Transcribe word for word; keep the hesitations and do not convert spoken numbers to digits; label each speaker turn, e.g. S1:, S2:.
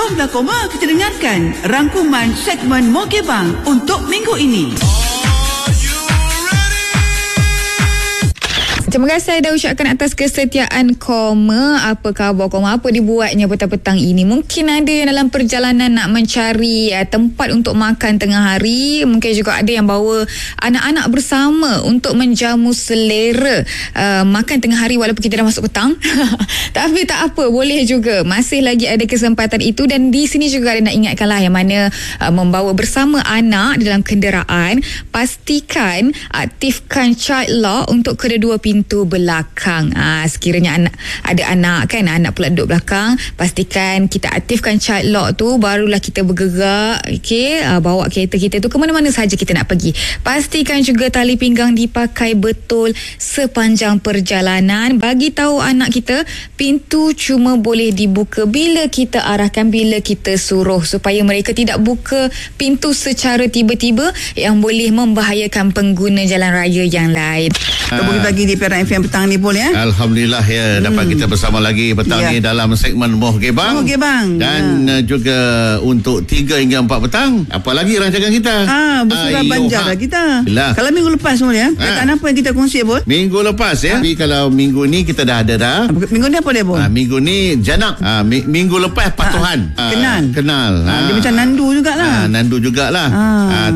S1: Jomlah koma kita dengarkan rangkuman segmen Mogebang untuk minggu ini.
S2: Terima kasih saya dah ucapkan atas kesetiaan Koma. Apa khabar Koma? Apa dibuatnya petang-petang ini? Mungkin ada yang dalam perjalanan nak mencari uh, tempat untuk makan tengah hari. Mungkin juga ada yang bawa anak-anak bersama untuk menjamu selera uh, makan tengah hari walaupun kita dah masuk petang. Tapi tak apa, boleh juga. Masih lagi ada kesempatan itu. Dan di sini juga ada nak ingatkanlah yang mana uh, membawa bersama anak dalam kenderaan, pastikan aktifkan child lock untuk kedua-dua pintu belakang. Ah, sekiranya anak ada anak kan, anak pula duduk belakang, pastikan kita aktifkan child lock tu, barulah kita bergerak, okey, ah, bawa kereta kita tu ke mana-mana saja kita nak pergi. Pastikan juga tali pinggang dipakai betul sepanjang perjalanan. Bagi tahu anak kita pintu cuma boleh dibuka bila kita arahkan, bila kita suruh, supaya mereka tidak buka pintu secara tiba-tiba yang boleh membahayakan pengguna jalan raya yang lain.
S1: Kita boleh bagi di Perak F M petang ni pun ya.
S3: Alhamdulillah ya, hmm. dapat kita bersama lagi petang ya. ni dalam segmen Mogebang.
S1: Mogebang.
S3: Dan ya. juga untuk tiga hingga empat petang, apa lagi rancangan kita?
S1: Ah, bersurah banjar lah kita. Yalah. Kalau minggu lepas semua ya, kata ha. apa yang kita kongsi pun?
S3: Minggu lepas ya. Ha? Tapi kalau minggu ni kita dah ada dah.
S1: Minggu ni apa dia pun?
S3: Ha, minggu ni janak. Ha, minggu lepas patuhan.
S1: Ha. Kenal.
S3: Ha, kenal.
S1: Ha. Ha. Dia macam nandu jugalah.
S3: Ha, nandu jugalah. Ha. Ha.